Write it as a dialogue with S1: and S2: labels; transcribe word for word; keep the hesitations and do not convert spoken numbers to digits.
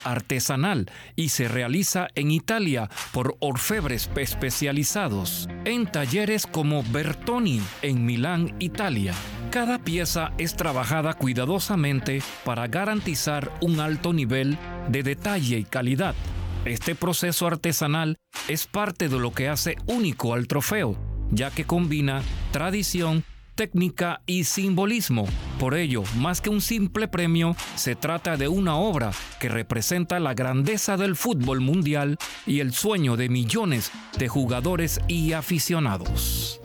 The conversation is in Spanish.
S1: artesanal y se realiza en Italia por orfebres especializados, en talleres como Bertoni en Milán, Italia. Cada pieza es trabajada cuidadosamente para garantizar un alto nivel de detalle y calidad. Este proceso artesanal es parte de lo que hace único al trofeo, ya que combina tradición, técnica y simbolismo. Por ello, más que un simple premio, se trata de una obra que representa la grandeza del fútbol mundial y el sueño de millones de jugadores y aficionados.